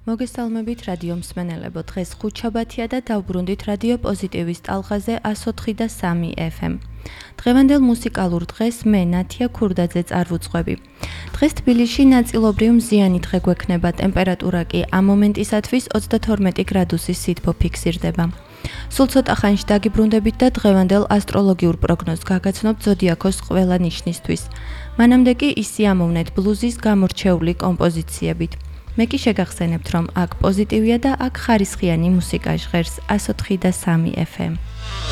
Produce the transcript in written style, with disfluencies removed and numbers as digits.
მოგესალმებით რადიო მსმენელებო, დღეს ხუთშაბათია და დავბრუნდით რადიო პოზიტივის ტალღაზე 104.3 FM. დღევანდელ მუსიკალურ დღეს მე ნათია ქურდაძე წარვუძღვები. დღეს თბილისში ნაწილობრივ მზიანი დღე გვექნება, ტემპერატურა კი ამ მომენტისათვის 32 გრადუსის სითბო ფიქსირდება. სულ ცოტა ხანში დაგიბრუნდებით და დღევანდელ ასტროლოგიურ პროგნოზს გაგაცნობთ ზოდიაქოს ყველა ნიშნისთვის. მანამდე კი ისი ამოვნეთ ბლუზის გამორჩეული კომპოზიციებით. მე კი შეგახსენებთ, რომ აქ პოზიტივია და აქ ხარისხიანი მუსიკა ჟღერს 104.3 FM.